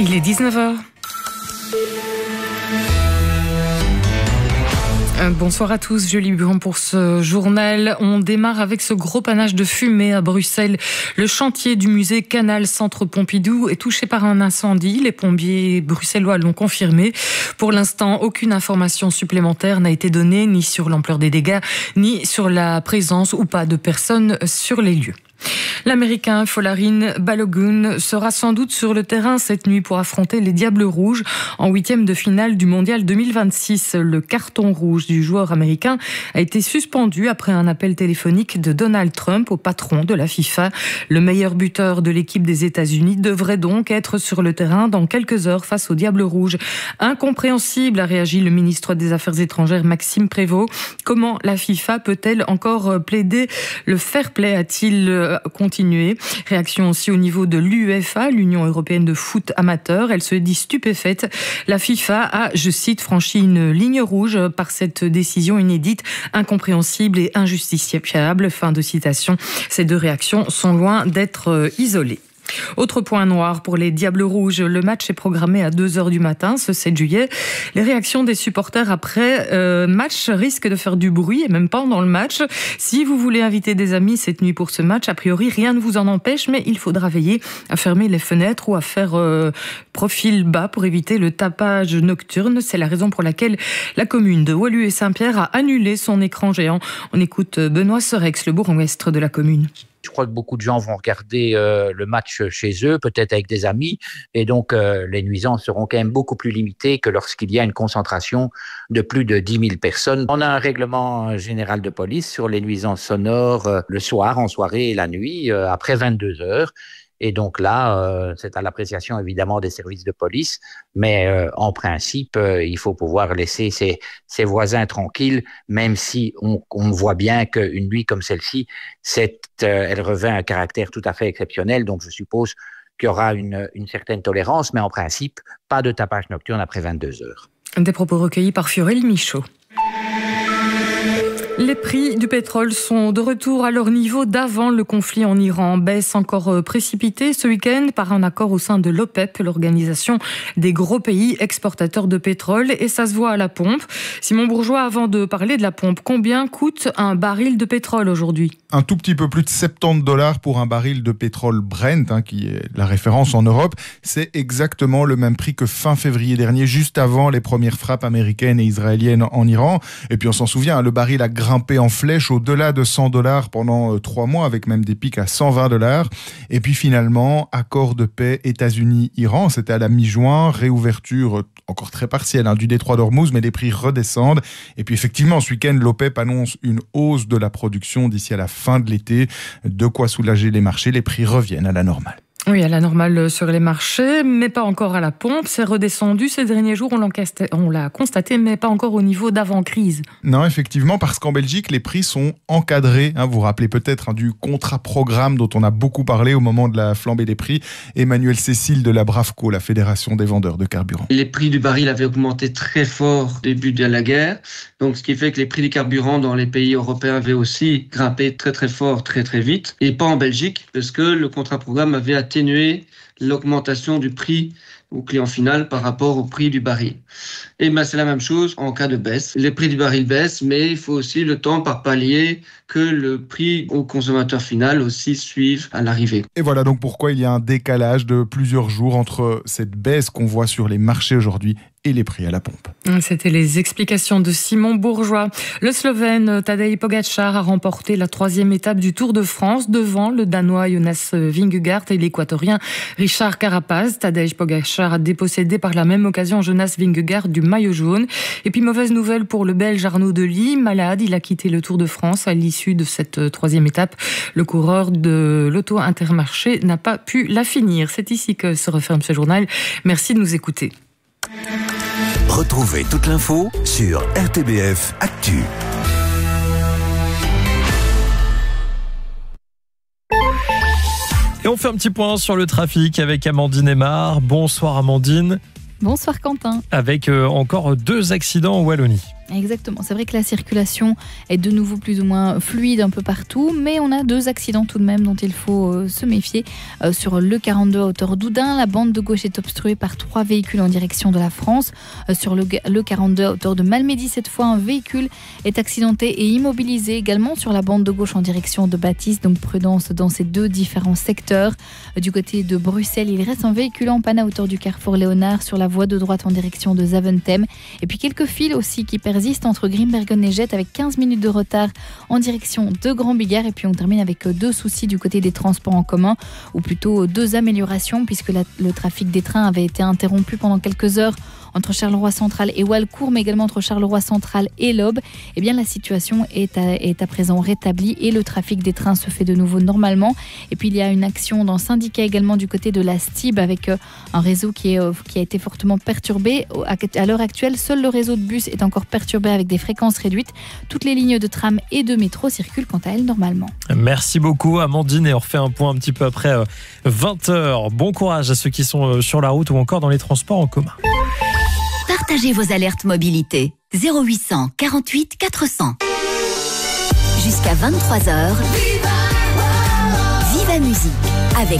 Il est 19h. Bonsoir à tous, Julie Buron pour ce journal. On démarre avec ce gros panache de fumée à Bruxelles. Le chantier du musée Canal Centre Pompidou est touché par un incendie. Les pompiers bruxellois l'ont confirmé. Pour l'instant, aucune information supplémentaire n'a été donnée, ni sur l'ampleur des dégâts, ni sur la présence ou pas de personnes sur les lieux. L'Américain Folarin Balogun sera sans doute sur le terrain cette nuit pour affronter les Diables Rouges en 8e de finale du Mondial 2026. Le carton rouge du joueur américain a été suspendu après un appel téléphonique de Donald Trump au patron de la FIFA. Le meilleur buteur de l'équipe des États-Unis devrait donc être sur le terrain dans quelques heures face aux Diables Rouges. Incompréhensible, a réagi le ministre des Affaires étrangères Maxime Prévost. Comment la FIFA peut-elle encore plaider le fair play, a-t-il continuer. Réaction aussi au niveau de l'UEFA, l'Union européenne de foot amateur. Elle se dit stupéfaite. La FIFA a, je cite, franchi une ligne rouge par cette décision inédite, incompréhensible et injustifiable. Fin de citation. Ces deux réactions sont loin d'être isolées. Autre point noir pour les Diables Rouges, le match est programmé à 2h du matin, ce 7 juillet. Les réactions des supporters après match risquent de faire du bruit, et même pendant le match. Si vous voulez inviter des amis cette nuit pour ce match, a priori rien ne vous en empêche, mais il faudra veiller à fermer les fenêtres ou à faire profil bas pour éviter le tapage nocturne. C'est la raison pour laquelle la commune de Woluwe et Saint-Pierre a annulé son écran géant. On écoute Benoît Serex, le bourgmestre de la commune. Je crois que beaucoup de gens vont regarder le match chez eux, peut-être avec des amis, et donc les nuisances seront quand même beaucoup plus limitées que lorsqu'il y a une concentration de plus de 10 000 personnes. On a un règlement général de police sur les nuisances sonores le soir, en soirée et la nuit, après 22 heures. Et donc là, c'est à l'appréciation évidemment des services de police, mais en principe, il faut pouvoir laisser ses voisins tranquilles, même si on voit bien qu'une nuit comme celle-ci, elle revêt un caractère tout à fait exceptionnel. Donc je suppose qu'il y aura une certaine tolérance, mais en principe, pas de tapage nocturne après 22 heures. Des propos recueillis par Fiorel Michaud. Les prix du pétrole sont de retour à leur niveau d'avant le conflit en Iran. Baisse encore précipitée ce week-end par un accord au sein de l'OPEP, l'organisation des gros pays exportateurs de pétrole. Et ça se voit à la pompe. Simon Bourgeois, avant de parler de la pompe, combien coûte un baril de pétrole aujourd'hui ? Un tout petit peu plus de $70 pour un baril de pétrole Brent, qui est la référence en Europe. C'est exactement le même prix que fin février dernier, juste avant les premières frappes américaines et israéliennes en Iran. Et puis on s'en souvient, le baril a grimpé en flèche au-delà de $100 pendant 3 mois, avec même des pics à $120. Et puis finalement, accord de paix États-Unis-Iran, c'était à la mi-juin, réouverture encore très partielle du détroit d'Ormuz, mais les prix redescendent. Et puis effectivement, ce week-end, l'OPEP annonce une hausse de la production d'ici à la fin de l'été. De quoi soulager les marchés, les prix reviennent à la normale. Oui, à la normale sur les marchés, mais pas encore à la pompe. C'est redescendu ces derniers jours, on l'a constaté, mais pas encore au niveau d'avant-crise. Non, effectivement, parce qu'en Belgique, les prix sont encadrés. Vous vous rappelez peut-être du contrat-programme dont on a beaucoup parlé au moment de la flambée des prix. Emmanuel Cécile de la Bravco, la Fédération des vendeurs de carburant. Les prix du baril avaient augmenté très fort au début de la guerre. Donc, ce qui fait que les prix du carburant dans les pays européens avaient aussi grimpé très très fort, très très vite. Et pas en Belgique, parce que le contrat-programme avait atténuer l'augmentation du prix au client final par rapport au prix du baril. Et c'est la même chose en cas de baisse. Les prix du baril baissent, mais il faut aussi le temps par palier que le prix au consommateur final aussi suive à l'arrivée. Et voilà donc pourquoi il y a un décalage de plusieurs jours entre cette baisse qu'on voit sur les marchés aujourd'hui et les prix à la pompe. C'était les explications de Simon Bourgeois. Le Slovène Tadej Pogačar a remporté la 3e étape du Tour de France devant le Danois Jonas Vingegaard et l'Équatorien Richard Carapaz. Tadej Pogačar a dépossédé par la même occasion Jonas Vingegaard du maillot jaune. Et puis mauvaise nouvelle pour le Belge Arnaud Delis, malade. Il a quitté le Tour de France à l'issue de cette 3e étape. Le coureur de l'Auto Intermarché n'a pas pu la finir. C'est ici que se referme ce journal. Merci de nous écouter. Retrouvez toute l'info sur RTBF Actu. Et on fait un petit point sur le trafic avec Amandine Aymar. Bonsoir Amandine. Bonsoir Quentin. Avec encore 2 accidents en Wallonie. Exactement, c'est vrai que la circulation est de nouveau plus ou moins fluide un peu partout, mais on a 2 accidents tout de même dont il faut se méfier. Sur le 42 à hauteur d'Oudin, la bande de gauche est obstruée par 3 véhicules en direction de la France. Sur le 42 à hauteur de Malmedy, cette fois, un véhicule est accidenté et immobilisé également sur la bande de gauche en direction de Baptiste, donc prudence dans ces 2 différents secteurs. Du côté de Bruxelles, il reste un véhicule en panne à hauteur du carrefour Léonard sur la voie de droite en direction de Zaventem. Et puis quelques files aussi qui persiste entre Grimbergen et Jette avec 15 minutes de retard en direction de Grand-Bigard. Et puis on termine avec 2 soucis du côté des transports en commun, ou plutôt 2 améliorations puisque le trafic des trains avait été interrompu pendant quelques heures entre Charleroi Central et Walcourt, mais également entre Charleroi Central et l'Aube. Eh bien, la situation est à présent rétablie et le trafic des trains se fait de nouveau normalement. Et puis il y a une action dans syndicat également du côté de la STIB avec un réseau qui a été fortement perturbé. À l'heure actuelle, seul le réseau de bus est encore perturbé avec des fréquences réduites. Toutes les lignes de tram et de métro circulent quant à elles normalement. Merci beaucoup Amandine, et on refait un point un petit peu après 20h. Bon courage à ceux qui sont sur la route ou encore dans les transports en commun. Partagez vos alertes mobilité 0800 48 400. Jusqu'à 23h. Viva Musique avec